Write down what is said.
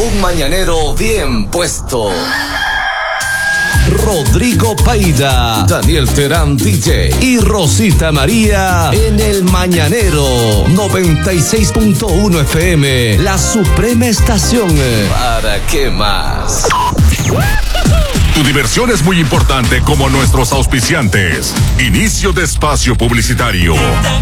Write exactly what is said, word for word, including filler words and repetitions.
Un mañanero bien puesto. Rodrigo Paida, Daniel Terán D J y Rosita María en El Mañanero noventa y seis punto uno F M, la suprema estación. ¿Para qué más? Tu diversión es muy importante como nuestros auspiciantes. Inicio de espacio publicitario.